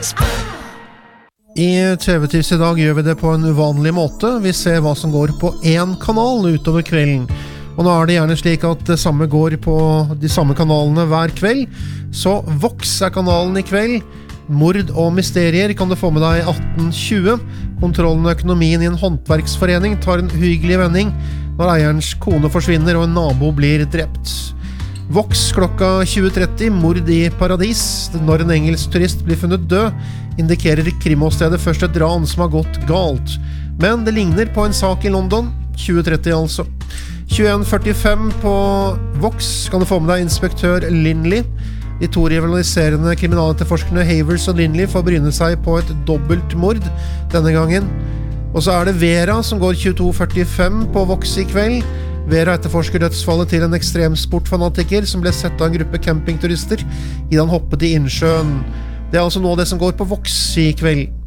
I TV-tips I dag gjør vi det på en uvanlig måte. Vi ser hva som går på en kanal utover kvelden. Og nå det gjerne slik at det samme går på de samme kanalene hver kveld. Så Vox kanalen I kveld. Mord og mysterier kan du få med deg 18.20. Kontrollen og økonomien I en håndverksforening tar en hyggelig vending når eierens kone forsvinner og en nabo blir drept. Vox klokka 20.30, mord I paradis. Når en engelsk turist blir funnet død, indikerer krimåstedet først et ran som har gått galt. Men det ligner på en sak I London, 20.30 altså. 21.45 på Vox kan du få med deg inspektør Lindley. De to rivaliserende kriminaletterforskerne Havers og Lindley får bryne seg på et dobbelt mord denne gangen. Og så det Vera som går 22.45 på Vox I kveld. Vera etterforsker dødsfallet til en ekstremsportfanatiker som ble sett av en gruppe campingturister I den hoppet I innsjøen. Det altså nå det som går på Vox I kveld.